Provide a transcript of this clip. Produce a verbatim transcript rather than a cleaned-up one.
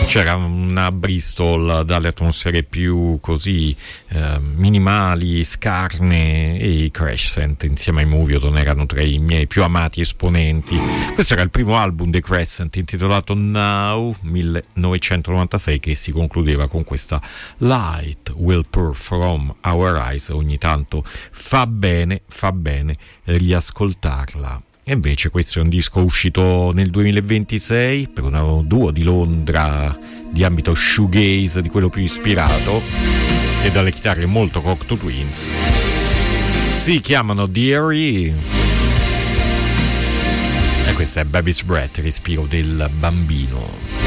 C'era una Bristol dalle atmosfere più così eh, minimali, scarne, e i Crescent insieme ai Movioton erano tra i miei più amati esponenti. Questo era il primo album dei Crescent, intitolato Now, millenovecentonovantasei, che si concludeva con questa Light Will Pour From Our Eyes. Ogni tanto fa bene, fa bene riascoltarla. E invece questo è un disco uscito nel duemilaventisei per un duo di Londra di ambito shoegaze, di quello più ispirato, e dalle chitarre molto Cocteau Twins. Si chiamano Deary e questa è Baby's Breath, respiro del bambino.